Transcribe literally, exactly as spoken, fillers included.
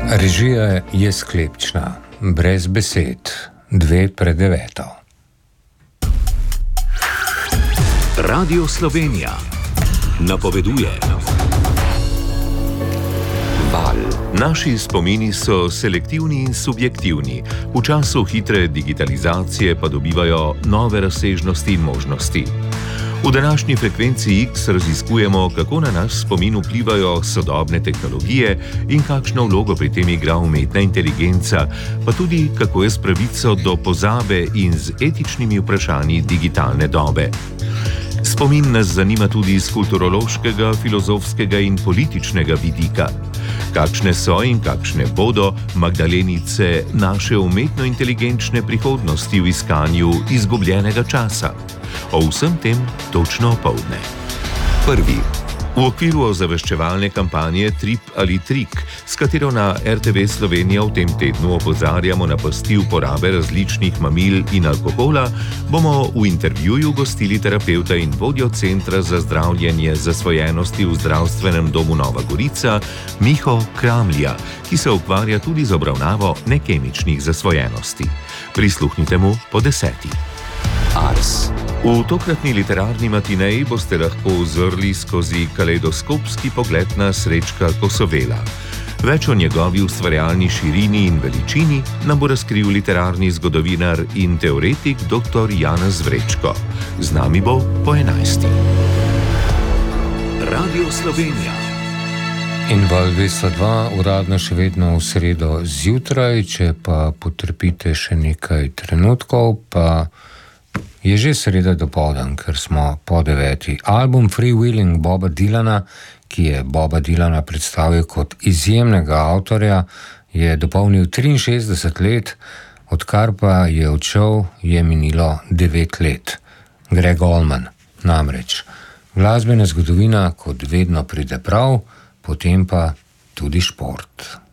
Režija je sklepčna, brez besed, dve pred deveto. Radio Slovenija napoveduje. Val. Naši spomini so selektivni in subjektivni. V času hitre digitalizacije pa dobivajo nove razsežnosti in možnosti. V današnji frekvenci X raziskujemo, kako na naš spomin vplivajo sodobne tehnologije in kakšno vlogo pri tem igra umetna inteligenca, pa tudi kako je s pravico do pozabe in z etičnimi vprašanji digitalne dobe. Spomin nas zanima tudi z kulturološkega, filozofskega in političnega vidika. Kakšne so in kakšne bodo Magdalenice naše umetno-inteligenčne prihodnosti v iskanju izgubljenega časa? O vsem tem točno opoldne. Prvi. V okviru ozaveščevalne kampanje Trip ali trik, s katero na R T V Slovenija v tem tednu opozarjamo na pasti uporabe različnih mamil in alkohola, bomo v intervjuju gostili terapevta in vodjo Centra za zdravljenje zasvojenosti v Zdravstvenem domu Nova Gorica, Miho Kramlja, ki se ukvarja tudi z obravnavo nekemičnih zasvojenosti. Prisluhnite mu po deseti. Ars. V tokratni literarni matineji boste lahko ozrli skozi kaleidoskopski pogled na Srečka Kosovela. Več o njegovi ustvarjalni širini in veličini nam bo razkril literarni zgodovinar in teoretik doktor Janez Vrečko. Z nami bo po enajsti. Radio Slovenija. In Val dvesto dva uradno še vedno v sredo zjutraj, če pa potrpite še nekaj trenutkov, pa je že sreda dopoldan, ker smo po deveti. Album Free Willing Boba Dylana, ki je Boba Dylana predstavil kot izjemnega avtorja, je dopolnil triinšestdeset let, odkar pa je odšel, je minilo devet let. Greg Allman, namreč. Glasbena zgodovina kot vedno pride prav, potem pa tudi šport.